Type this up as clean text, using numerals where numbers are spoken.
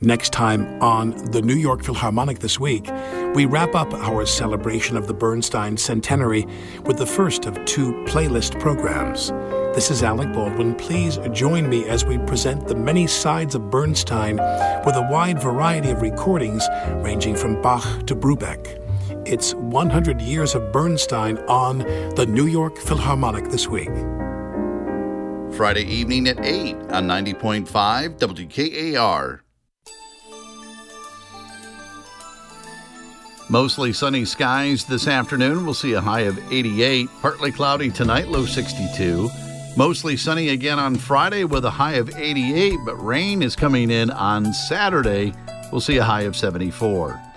Next time on the New York Philharmonic This Week, we wrap up our celebration of the Bernstein centenary with the first of two playlist programs. This is Alec Baldwin. Please join me as we present the many sides of Bernstein with a wide variety of recordings ranging from Bach to Brubeck. It's 100 years of Bernstein on the New York Philharmonic This Week. Friday evening at 8 on 90.5 WKAR. Mostly sunny skies this afternoon. We'll see a high of 88. Partly cloudy tonight, low 62. Mostly sunny again on Friday with a high of 88, but rain is coming in on Saturday. We'll see a high of 74.